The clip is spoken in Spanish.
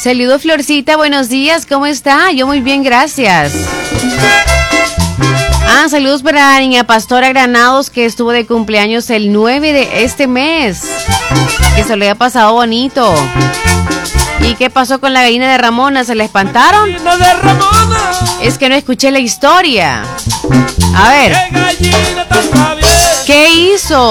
Saludos, Florcita, buenos días, ¿cómo está? Yo muy bien, gracias. Saludos para la niña Pastora Granados, que estuvo de cumpleaños el 9 de este mes. Que se lo haya pasado bonito. ¿Y qué pasó con la gallina de Ramona? ¿Se la espantaron? Es que no escuché la historia. A ver. ¿Qué hizo?